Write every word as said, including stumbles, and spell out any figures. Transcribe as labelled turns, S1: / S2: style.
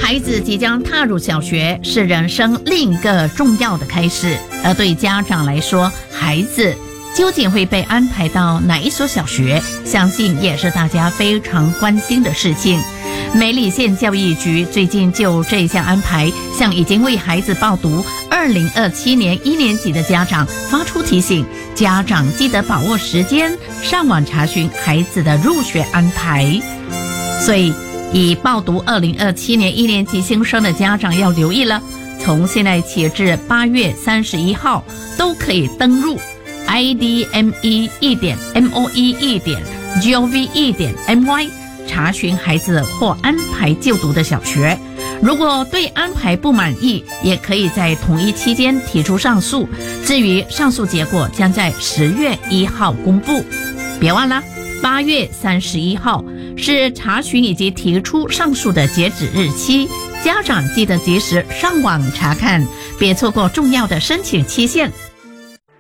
S1: 孩子即将踏入小学，是人生另一个重要的开始。而对家长来说，孩子究竟会被安排到哪一所小学，相信也是大家非常关心的事情。美里县教育局最近就这项安排，向已经为孩子报读二零二七年一年级的家长发出提醒，家长记得把握时间，上网查询孩子的入学安排。所以已报读二零二七年一年级新生的家长要留意了，从现在起至八月三十一号都可以登入 i d m e 一点 m o e 一点 g o v 一点 m y 查询孩子或安排就读的小学。如果对安排不满意，也可以在同一期间提出上诉，至于上诉结果将在十月一号公布。别忘了八月三十一号是查询以及提出上诉的截止日期，家长记得及时上网查看，别错过重要的申请期限。